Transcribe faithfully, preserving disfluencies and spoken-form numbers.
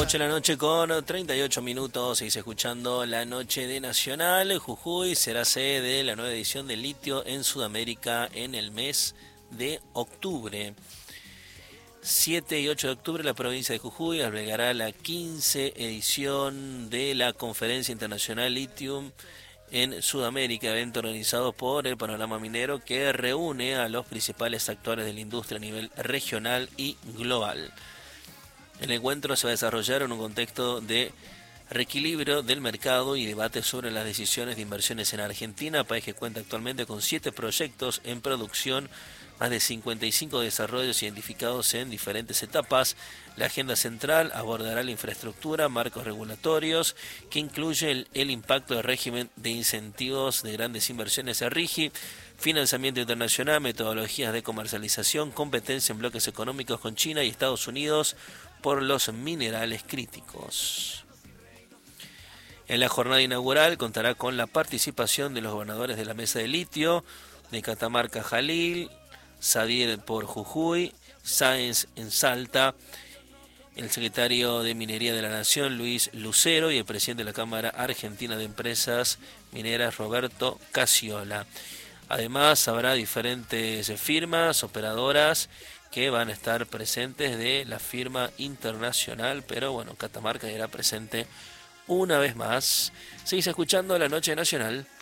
ocho de la noche con treinta y ocho minutos, seguís escuchando La Noche de Nacional. Jujuy será sede de la nueva edición de litio en Sudamérica en el mes de octubre. siete y ocho de octubre la provincia de Jujuy albergará la quince edición de la Conferencia Internacional Lithium en Sudamérica, evento organizado por el Panorama Minero que reúne a los principales actores de la industria a nivel regional y global. El encuentro se va a desarrollar en un contexto de reequilibrio del mercado y debate sobre las decisiones de inversiones en Argentina, país que cuenta actualmente con siete proyectos en producción, más de cincuenta y cinco desarrollos identificados en diferentes etapas. La agenda central abordará la infraestructura, marcos regulatorios, que incluye el, el impacto del régimen de incentivos de grandes inversiones a RIGI, financiamiento internacional, metodologías de comercialización, competencia en bloques económicos con China y Estados Unidos por los minerales críticos. En la jornada inaugural contará con la participación de los gobernadores de la Mesa de Litio, de Catamarca Jalil, Sadir por Jujuy, Sáenz en Salta, el secretario de Minería de la Nación, Luis Lucero, y el presidente de la Cámara Argentina de Empresas Mineras, Roberto Cassiola. Además, habrá diferentes firmas, operadoras, que van a estar presentes de la firma internacional, pero bueno, Catamarca irá presente una vez más. Seguís escuchando La Noche Nacional.